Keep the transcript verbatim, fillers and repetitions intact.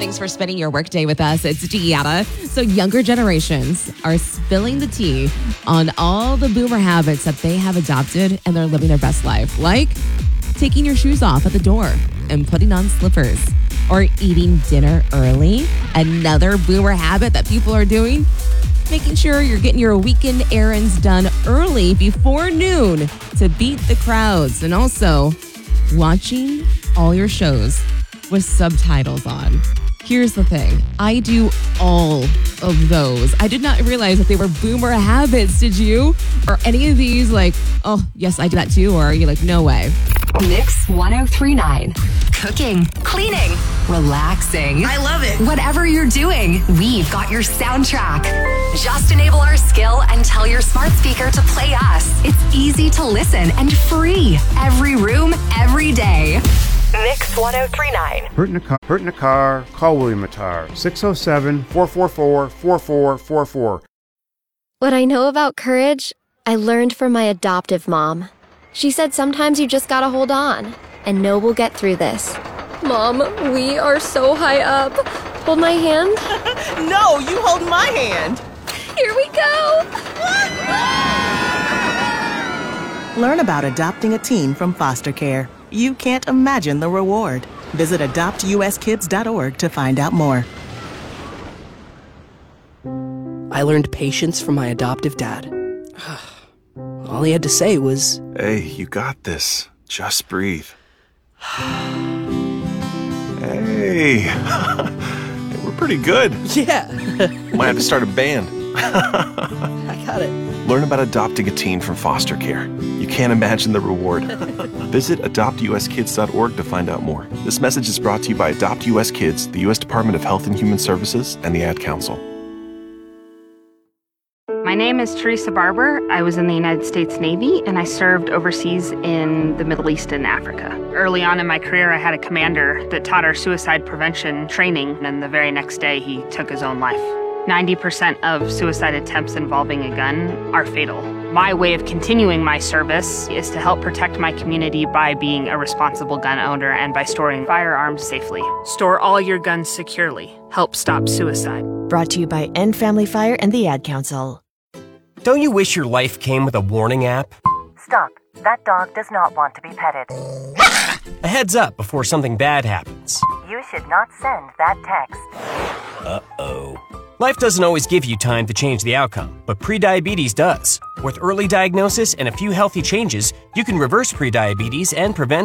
Thanks for spending your workday with us. It's Deanna. So younger generations are spilling the tea on all the boomer habits that they have adopted and they're living their best life. Like taking your shoes off at the door and putting on slippers, or eating dinner early. Another boomer habit that people are doing, making sure you're getting your weekend errands done early before noon to beat the crowds. And also watching all your shows with subtitles on. Here's the thing. I do all of those. I did not realize that they were boomer habits. Did you? Are any of these like, oh, yes, I do that too? Or are you like, no way? Mix ten thirty-nine. Cooking, cleaning, relaxing. I love it. Whatever you're doing, we've got your soundtrack. Just enable our skill and tell your smart speaker to play us. It's easy to listen and free. Every room, every day. Mix ten thirty-nine. Hurt in a car, hurt in a car, call William Attar. six oh seven, four four four, four four four four. What I know about courage, I learned from my adoptive mom. She said sometimes you just gotta hold on and know we'll get through this. Mom, we are so high up. Hold my hand. No, you hold my hand. Here we go. Learn about adopting a teen from foster care. You can't imagine the reward. Visit adopt u s kids dot org to find out more. I learned patience from my adoptive dad. All he had to say was, "Hey, you got this. Just breathe." Hey, we're pretty good. yeah, Might have to start a band. I got it. Learn about adopting a teen from foster care. You can't imagine the reward. Visit adopt u s kids dot org to find out more. This message is brought to you by Adopt U S Kids, the U S Department of Health and Human Services, and the Ad Council. My name is Teresa Barber. I was in the United States Navy, and I served overseas in the Middle East and Africa. Early on in my career, I had a commander that taught our suicide prevention training, and the very next day, he took his own life. ninety percent of suicide attempts involving a gun are fatal. My way of continuing my service is to help protect my community by being a responsible gun owner and by storing firearms safely. Store all your guns securely. Help stop suicide. Brought to you by End Family Fire and the Ad Council. Don't you wish your life came with a warning app? Stop. That dog does not want to be petted. A heads up before something bad happens. You should not send that text. Uh-oh. Life doesn't always give you time to change the outcome, but prediabetes does. With early diagnosis and a few healthy changes, you can reverse prediabetes and prevent